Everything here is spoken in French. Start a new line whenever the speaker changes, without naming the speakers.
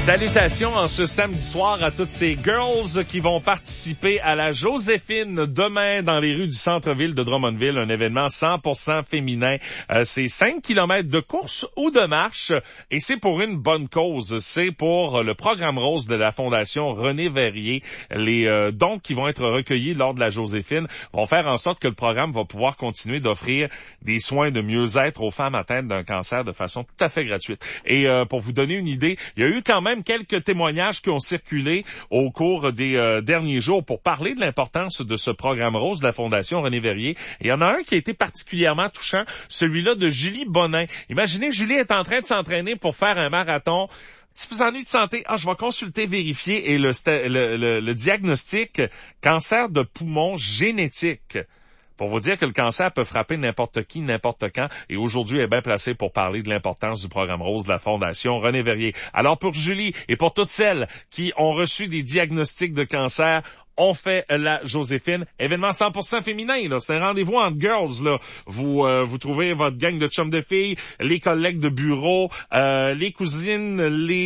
Salutations en ce samedi soir à toutes ces girls qui vont participer à la Joséphine demain dans les rues du centre-ville de Drummondville, un événement 100% féminin. C'est 5 kilomètres de course ou de marche et c'est pour une bonne cause. C'est pour le programme rose de la Fondation René Verrier. Les dons qui vont être recueillis lors de la Joséphine vont faire en sorte que le programme va pouvoir continuer d'offrir des soins de mieux-être aux femmes atteintes d'un cancer de façon tout à fait gratuite. Et pour vous donner une idée, il y a eu quand même quelques témoignages qui ont circulé au cours des derniers jours pour parler de l'importance de ce programme rose de la Fondation René Verrier. Et il y en a un qui a été particulièrement touchant, celui-là de Julie Bonin. Imaginez, Julie est en train de s'entraîner pour faire un marathon. Si vous ennuyez de santé, je vais consulter, vérifier et le diagnostic cancer de poumon génétique. Pour vous dire que le cancer peut frapper n'importe qui, n'importe quand, et aujourd'hui est bien placé pour parler de l'importance du programme rose de la Fondation René Verrier. Alors pour Julie et pour toutes celles qui ont reçu des diagnostics de cancer, on fait la Joséphine, événement 100% féminin, là. C'est un rendez-vous entre girls, là. Vous trouvez votre gang de chums de filles, les collègues de bureau, les cousines, les